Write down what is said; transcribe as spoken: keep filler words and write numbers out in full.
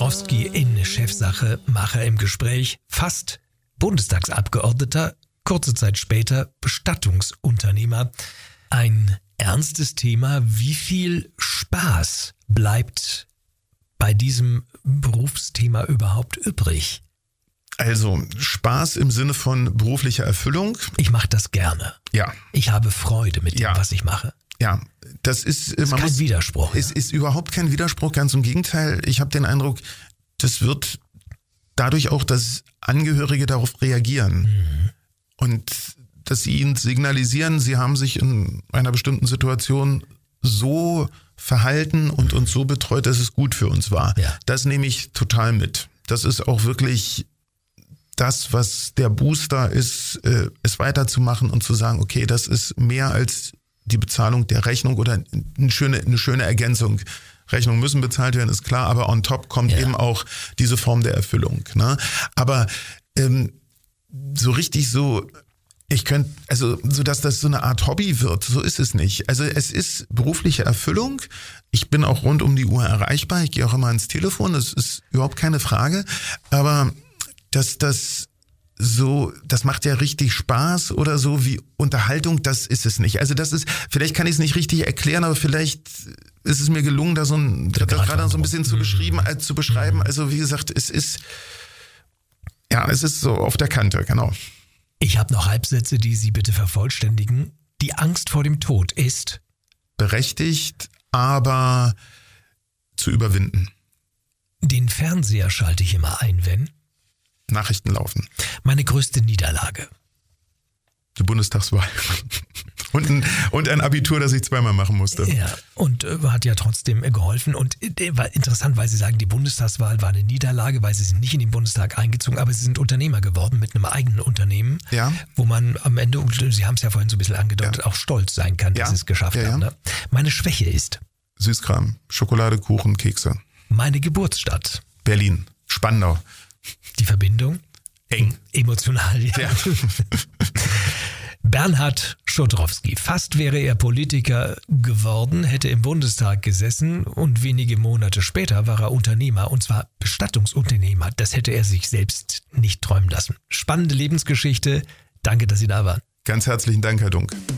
Schodrowski in Chefsache, Macher im Gespräch, fast Bundestagsabgeordneter, kurze Zeit später Bestattungsunternehmer. Ein ernstes Thema. Wie viel Spaß bleibt bei diesem Berufsthema überhaupt übrig? Also Spaß im Sinne von beruflicher Erfüllung. Ich mache das gerne. Ja. Ich habe Freude mit dem, ja. was ich mache. Ja, das ist, das ist man kein muss, Widerspruch. Es ja. ist überhaupt kein Widerspruch, ganz im Gegenteil. Ich habe den Eindruck, das wird dadurch auch, dass Angehörige darauf reagieren mhm. und dass sie ihnen signalisieren, sie haben sich in einer bestimmten Situation so verhalten und uns so betreut, dass es gut für uns war. Ja. Das nehme ich total mit. Das ist auch wirklich das, was der Booster ist, äh, es weiterzumachen und zu sagen, okay, das ist mehr als die Bezahlung der Rechnung oder eine schöne, eine schöne Ergänzung. Rechnungen müssen bezahlt werden, ist klar, aber on top kommt ja. eben auch diese Form der Erfüllung. Ne? Aber ähm, so richtig so, ich könnte, also so, dass das so eine Art Hobby wird, so ist es nicht. Also es ist berufliche Erfüllung. Ich bin auch rund um die Uhr erreichbar. Ich gehe auch immer ans Telefon, das ist überhaupt keine Frage. Aber dass das so, das macht ja richtig Spaß oder so wie Unterhaltung, das ist es nicht. Also das ist, vielleicht kann ich es nicht richtig erklären, aber vielleicht ist es mir gelungen, da so ein, das gerade so ein bisschen zu beschreiben, äh, zu beschreiben. Also wie gesagt, es ist, ja, es ist so auf der Kante, genau. Ich habe noch Halbsätze, die Sie bitte vervollständigen. Die Angst vor dem Tod ist berechtigt, aber zu überwinden. Den Fernseher schalte ich immer ein, wenn Nachrichten laufen. Meine größte Niederlage. Die Bundestagswahl. Und ein, und ein Abitur, das ich zweimal machen musste. Ja, und äh, hat ja trotzdem äh, geholfen. Und äh, war interessant, weil Sie sagen, die Bundestagswahl war eine Niederlage, weil Sie sind nicht in den Bundestag eingezogen, aber Sie sind Unternehmer geworden mit einem eigenen Unternehmen, ja. wo man am Ende, Sie haben es ja vorhin so ein bisschen angedeutet, ja. auch stolz sein kann, dass ja. Sie es geschafft ja, ja. haben. Ne? Meine Schwäche ist Süßkram, Schokolade, Kuchen, Kekse. Meine Geburtsstadt Berlin, Spandau. Die Verbindung? Eng. Emotional, ja. ja. Bernhard Schodrowski. Fast wäre er Politiker geworden, hätte im Bundestag gesessen und wenige Monate später war er Unternehmer, und zwar Bestattungsunternehmer. Das hätte er sich selbst nicht träumen lassen. Spannende Lebensgeschichte. Danke, dass Sie da waren. Ganz herzlichen Dank, Herr Dunk.